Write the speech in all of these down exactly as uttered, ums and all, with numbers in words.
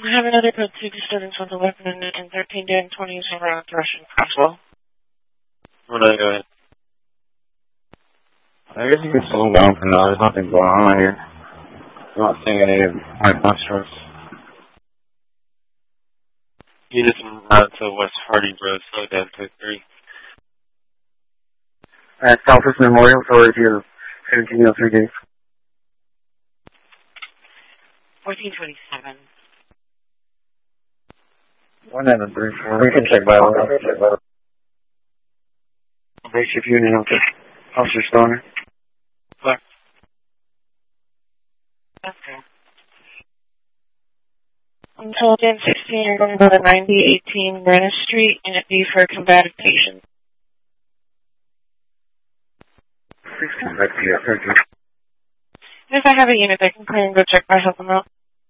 I have another code two disturbance with a weapon and thirteen doing twenties around Russian possible. What did I go ahead? I guess you can slow down for now. There's nothing going on here. I'm not seeing any high punch trucks. You just run to West Hardy Road, slow down to three. At Southwest Memorial, forward to seventeen oh three days. fourteen twenty-seven. one nine three four. We can check by one. We can check by one. Base Chief Union, okay. Officer Stoner. What? Okay. I'm told in sixteen you're going to go to ninety eighteen Granite Street and it be for combative patients. sixteen, back to you. Thank you. If I have a unit, I can clear and go check by help them out.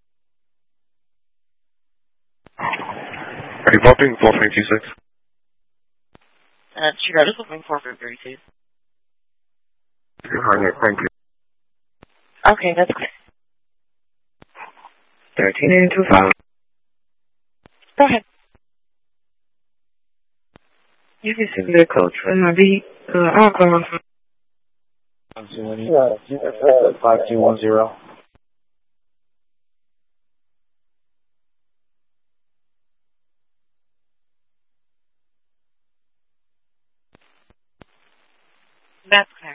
Are you bumping four three two six? Uh, Chicago is looking for for thirty-two. Thank you. Okay, that's clear. thirteen eighty-two five. Go ahead. You can see the coach from my V. Uh, I'll go on. five two one zero. That's clear.